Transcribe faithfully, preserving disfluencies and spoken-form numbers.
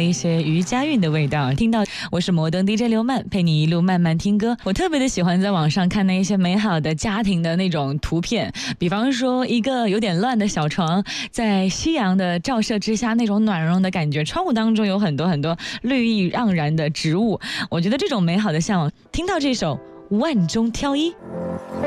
一些余佳韵的味道。听到我是摩登 D J 刘曼，陪你一路慢慢听歌。我特别的喜欢在网上看那一些美好的家庭的那种图片，比方说一个有点乱的小床，在夕阳的照射之下，那种暖融融的感觉，窗户当中有很多很多绿意盎然的植物，我觉得这种美好的向往。听到这首万中挑一。